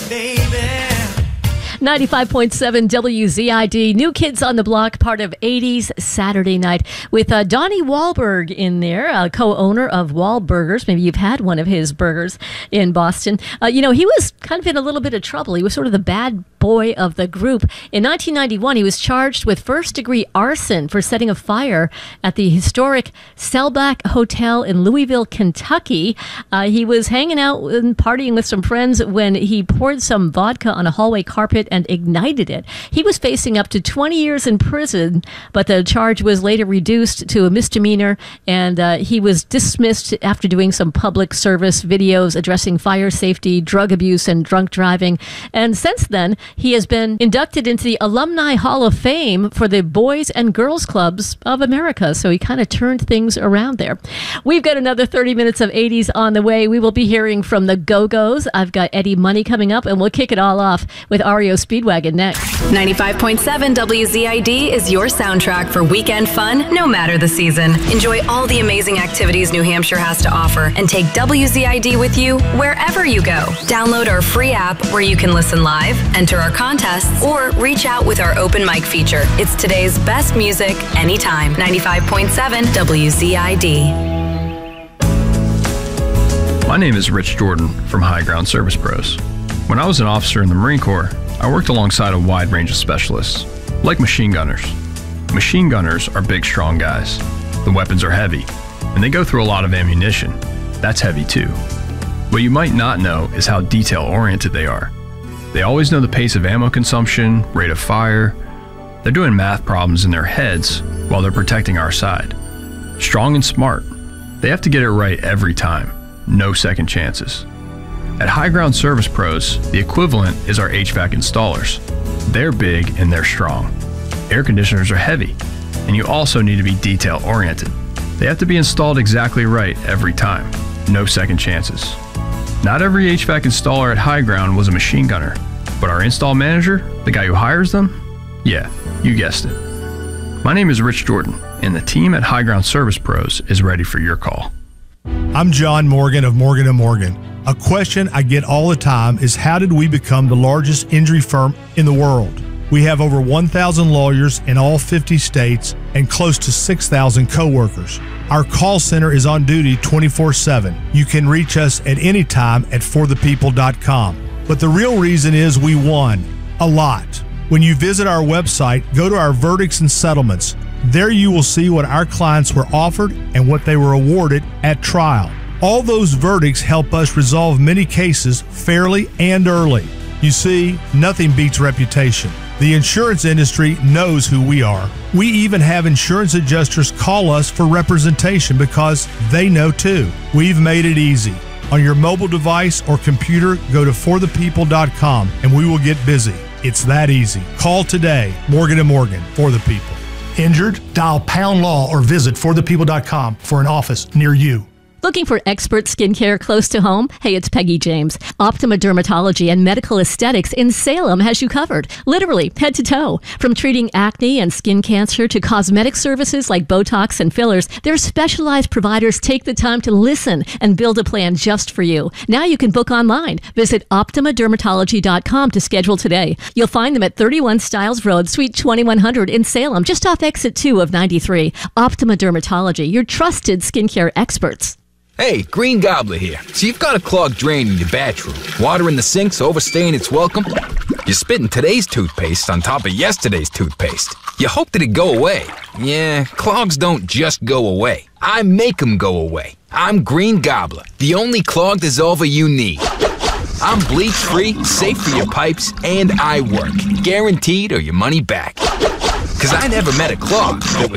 baby. 95.7 WZID, New Kids on the Block, part of 80s Saturday Night, with Donnie Wahlberg in there, co-owner of Wahlburgers. Maybe you've had one of his burgers in Boston. He was kind of in a little bit of trouble. He was sort of the bad boy of the group. In 1991, he was charged with first-degree arson for setting a fire at the historic Selbach Hotel in Louisville, Kentucky. He was hanging out and partying with some friends when he poured some vodka on a hallway carpet and ignited it. He was facing up to 20 years in prison, but the charge was later reduced to a misdemeanor, and he was dismissed after doing some public service videos addressing fire safety, drug abuse, and drunk driving. And since then, he has been inducted into the Alumni Hall of Fame for the Boys and Girls Clubs of America, so he kind of turned things around there. We've got another 30 minutes of 80s on the way. We will be hearing from the Go-Go's. I've got Eddie Money coming up, and we'll kick it all off with REO Speedwagon next. 95.7 WZID is your soundtrack for weekend fun, no matter the season. Enjoy all the amazing activities New Hampshire has to offer and take WZID with you wherever you go. Download our free app where you can listen live, enter our contests, or reach out with our open mic feature. It's today's best music anytime. 95.7 WZID. My name is Rich Jordan from High Ground Service Pros. When I was an officer in the Marine Corps, I worked alongside a wide range of specialists, like machine gunners. Machine gunners are big, strong guys. The weapons are heavy, and they go through a lot of ammunition. That's heavy too. What you might not know is how detail-oriented they are. They always know the pace of ammo consumption, rate of fire. They're doing math problems in their heads while they're protecting our side. Strong and smart. They have to get it right every time. No second chances. At High Ground Service Pros, the equivalent is our HVAC installers. They're big and they're strong. Air conditioners are heavy, and you also need to be detail-oriented. They have to be installed exactly right every time. No second chances. Not every HVAC installer at High Ground was a machine gunner, but our install manager, the guy who hires them, yeah, you guessed it. My name is Rich Jordan, and the team at High Ground Service Pros is ready for your call. I'm John Morgan of Morgan & Morgan. A question I get all the time is, how did we become the largest injury firm in the world? We have over 1,000 lawyers in all 50 states and close to 6,000 coworkers. Our call center is on duty 24/7. You can reach us at any time at forthepeople.com. But the real reason is we won a lot. When you visit our website, go to our verdicts and settlements. There you will see what our clients were offered and what they were awarded at trial. All those verdicts help us resolve many cases fairly and early. You see, nothing beats reputation. The insurance industry knows who we are. We even have insurance adjusters call us for representation because they know too. We've made it easy. On your mobile device or computer, go to forthepeople.com and we will get busy. It's that easy. Call today. Morgan & Morgan, for the people. Injured? Dial pound law or visit forthepeople.com for an office near you. Looking for expert skincare close to home? Hey, it's Peggy James. Optima Dermatology and Medical Aesthetics in Salem has you covered, literally head to toe. From treating acne and skin cancer to cosmetic services like Botox and fillers, their specialized providers take the time to listen and build a plan just for you. Now you can book online. Visit OptimaDermatology.com to schedule today. You'll find them at 31 Stiles Road, Suite 2100 in Salem, just off exit 2 of 93. Optima Dermatology, your trusted skincare experts. Hey, Green Gobbler here. So you've got a clogged drain in your bathroom. Water in the sink's overstaying its welcome. You're spitting today's toothpaste on top of yesterday's toothpaste. You hope that it go away. Yeah, clogs don't just go away. I make them go away. I'm Green Gobbler, the only clog dissolver you need. I'm bleach-free, safe for your pipes, and I work. Guaranteed or your money back. Because I never met a clog that was